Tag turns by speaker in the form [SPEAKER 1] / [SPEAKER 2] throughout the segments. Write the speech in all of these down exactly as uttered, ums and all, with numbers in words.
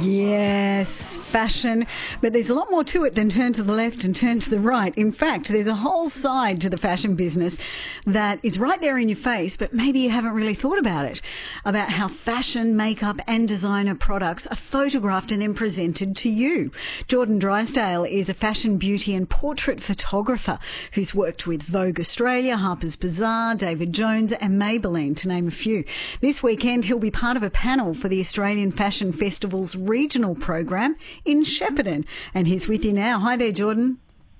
[SPEAKER 1] Yes, fashion. But there's a lot more to it than turn to the left and turn to the right. In fact, there's a whole side to the fashion business that is right there in your face, but maybe you haven't really thought about it, about how fashion, makeup and designer products are photographed and then presented to you. Jordan Drysdale is a fashion, beauty and portrait photographer who's worked with Vogue Australia, Harper's Bazaar, David Jones and Maybelline, to name a few. This weekend, he'll be part of a panel for the Australian Fashion Festival's regional program in Shepparton. And he's with you now. Hi there, Jordan.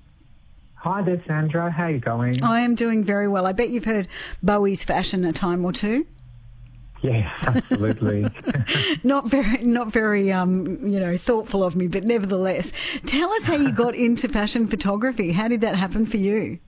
[SPEAKER 2] Hi there, Sandra. How are you going?
[SPEAKER 1] I am doing very well. I bet you've heard Bowie's fashion a time or two.
[SPEAKER 2] Yes, absolutely.
[SPEAKER 1] not very, not very, um, you know, thoughtful of me, but nevertheless. Tell us how you got into fashion photography. How did that happen for you?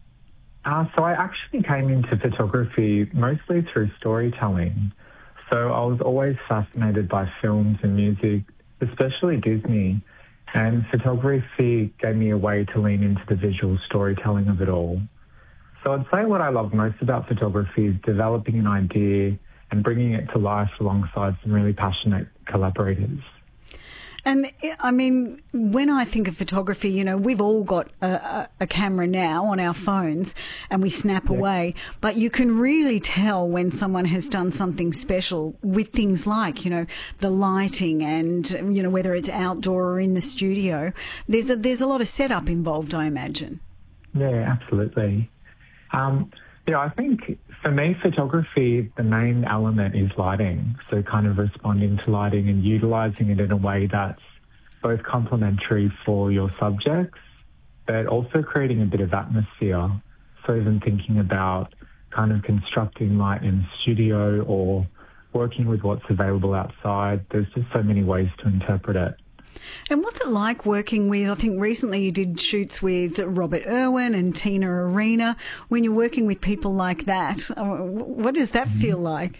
[SPEAKER 2] Uh, so I actually came into photography mostly through storytelling. So I was always fascinated by films and music, especially Disney, and photography gave me a way to lean into the visual storytelling of it all. So I'd say what I love most about photography is developing an idea and bringing it to life alongside some really passionate collaborators.
[SPEAKER 1] And I mean, when I think of photography, you know, we've all got a, a camera now on our phones and we snap yeah. away, but you can really tell when someone has done something special with things like, you know, the lighting and, you know, whether it's outdoor or in the studio. There's a, there's a lot of setup involved, I imagine.
[SPEAKER 2] Yeah, absolutely. Um, yeah, I think for me, photography, the main element is lighting. So kind of responding to lighting and utilising it in a way that's both complementary for your subjects, but also creating a bit of atmosphere. So even thinking about kind of constructing light in the studio or working with what's available outside, there's just so many ways to interpret it.
[SPEAKER 1] And what's it like working with, I think recently you did shoots with Robert Irwin and Tina Arena. When you're working with people like that, what does that feel like?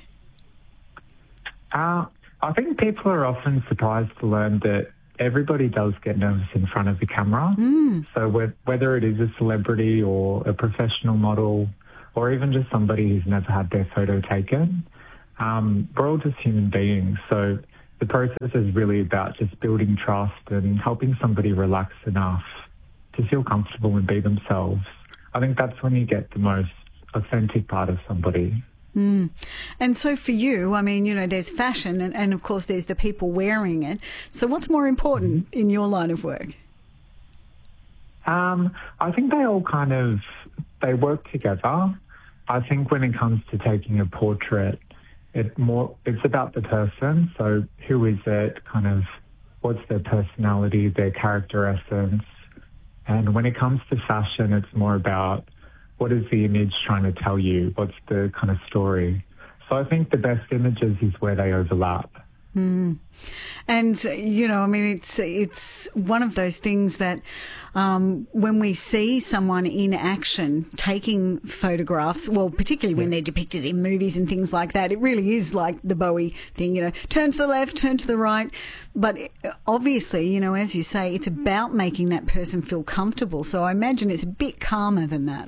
[SPEAKER 2] Uh, I think people are often surprised to learn that everybody does get nervous in front of the camera.
[SPEAKER 1] Mm.
[SPEAKER 2] So whether it is a celebrity or a professional model or even just somebody who's never had their photo taken, um, we're all just human beings. So the process is really about just building trust and helping somebody relax enough to feel comfortable and be themselves. I think that's when you get the most authentic part of somebody.
[SPEAKER 1] Mm. And so for you, I mean, you know, there's fashion and, and of course there's the people wearing it. So what's more important mm-hmm. in your line of work?
[SPEAKER 2] Um, I think they all kind of, they work together. I think when it comes to taking a portrait, It more, it's about the person. So who is it, kind of what's their personality, their character essence. And when it comes to fashion, it's more about what is the image trying to tell you, what's the kind of story. So I think the best images is where they overlap.
[SPEAKER 1] Mm. And, you know, I mean, it's it's one of those things that um, when we see someone in action taking photographs, well, particularly when they're depicted in movies and things like that, it really is like the Bowie thing, you know, turn to the left, turn to the right. But obviously, you know, as you say, it's about making that person feel comfortable. So I imagine it's a bit calmer than that.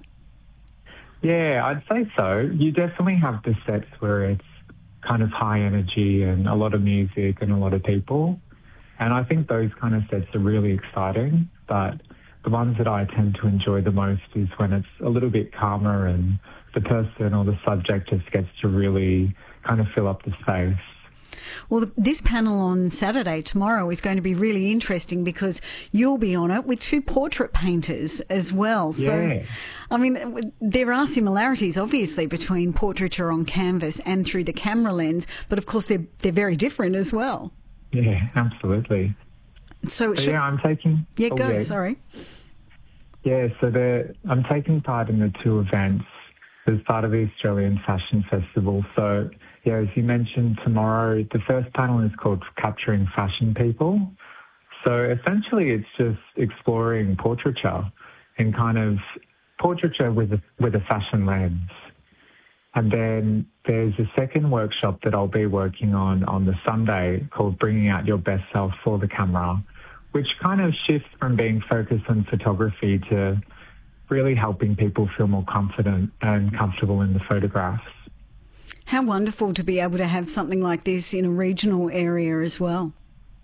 [SPEAKER 2] Yeah, I'd say so. You definitely have the sets where it's kind of high energy and a lot of music and a lot of people. And I think those kind of sets are really exciting, but the ones that I tend to enjoy the most is when it's a little bit calmer and the person or the subject just gets to really kind of fill up the space.
[SPEAKER 1] Well, this panel on Saturday, tomorrow, is going to be really interesting because you'll be on it with two portrait painters as well.
[SPEAKER 2] Yeah.
[SPEAKER 1] So, I mean, there are similarities, obviously, between portraiture on canvas and through the camera lens, but of course they're, they're very different as well.
[SPEAKER 2] Yeah, absolutely.
[SPEAKER 1] So,
[SPEAKER 2] so
[SPEAKER 1] should,
[SPEAKER 2] yeah, I'm taking...
[SPEAKER 1] Yeah,
[SPEAKER 2] oh,
[SPEAKER 1] go,
[SPEAKER 2] yeah.
[SPEAKER 1] sorry.
[SPEAKER 2] Yeah, so the, I'm taking part in the two events as part of the Australian Fashion Festival. So, yeah, as you mentioned, tomorrow, the first panel is called Capturing Fashion People. So essentially it's just exploring portraiture and kind of portraiture with a, with a fashion lens. And then there's a second workshop that I'll be working on on the Sunday called Bringing Out Your Best Self for the Camera, which kind of shifts from being focused on photography to really helping people feel more confident and comfortable in the photographs.
[SPEAKER 1] How wonderful to be able to have something like this in a regional area as well.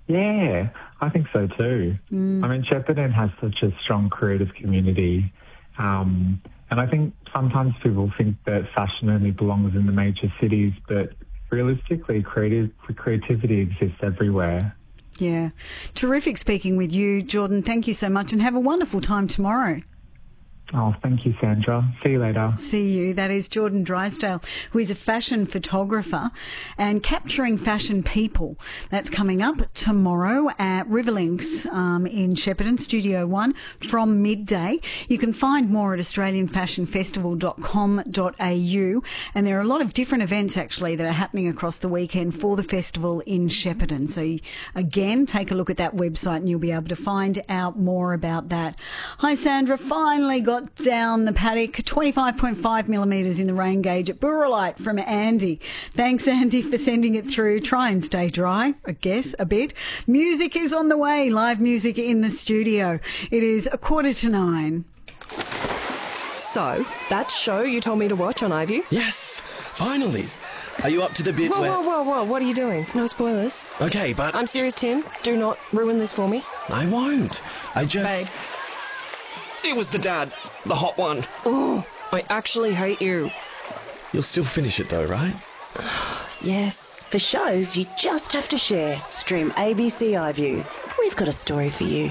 [SPEAKER 2] Yeah, I think so too. Mm. I mean, Shepparton has such a strong creative community. Um, and I think sometimes people think that fashion only belongs in the major cities, but realistically, creative creativity exists everywhere.
[SPEAKER 1] Yeah. Terrific speaking with you, Jordan. Thank you so much and have a wonderful time tomorrow.
[SPEAKER 2] Oh, thank you, Sandra. See you later.
[SPEAKER 1] See you. That is Jordan Drysdale, who is a fashion photographer and capturing fashion people. That's coming up tomorrow at Riverlinks um, in Shepparton, Studio One, from midday. You can find more at australian fashion festival dot com dot a u, and there are a lot of different events actually that are happening across the weekend for the festival in Shepparton. So again, take a look at that website and you'll be able to find out more about that. Hi, Sandra. Finally got down the paddock, twenty-five point five millimetres in the rain gauge at Burrelite from Andy. Thanks, Andy, for sending it through. Try and stay dry, I guess, a bit. Music is on the way, live music in the studio. It is a quarter to nine.
[SPEAKER 3] So, that show you told me to watch on iView?
[SPEAKER 4] Yes, finally. Are you up to the bit
[SPEAKER 3] whoa,
[SPEAKER 4] where...
[SPEAKER 3] Whoa, whoa, whoa, what are you doing? No spoilers.
[SPEAKER 4] Okay, but...
[SPEAKER 3] I'm serious, Tim. Do not ruin this for me.
[SPEAKER 4] I won't. I just...
[SPEAKER 3] Babe.
[SPEAKER 4] It was the dad. The hot one.
[SPEAKER 3] Oh, I actually hate you.
[SPEAKER 4] You'll still finish it though, right?
[SPEAKER 3] Yes.
[SPEAKER 5] For shows you just have to share, stream A B C iView. We've got a story for you.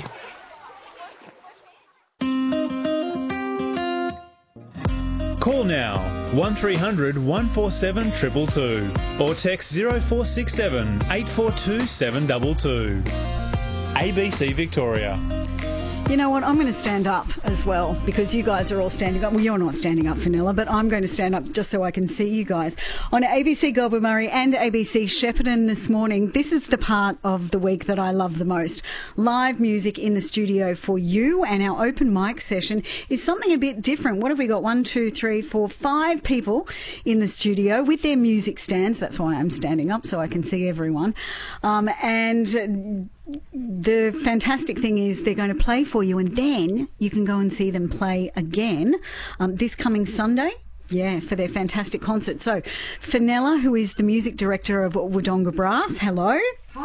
[SPEAKER 6] Call now one three hundred one four seven two two two or text zero four six seven eight four two seven two two. A B C Victoria.
[SPEAKER 1] You know what? I'm going to stand up as well because you guys are all standing up. Well, you're not standing up, Fenella, but I'm going to stand up just so I can see you guys. On A B C Goulburn Murray and A B C Shepparton this morning, this is the part of the week that I love the most. Live music in the studio for you, and our open mic session is something a bit different. What have we got? One, two, three, four, five people in the studio with their music stands. That's why I'm standing up, so I can see everyone. Um, and... The fantastic thing is they're going to play for you and then you can go and see them play again um, this coming Sunday. Yeah, for their fantastic concert. So, Fenella, who is the music director of Wodonga Brass, hello.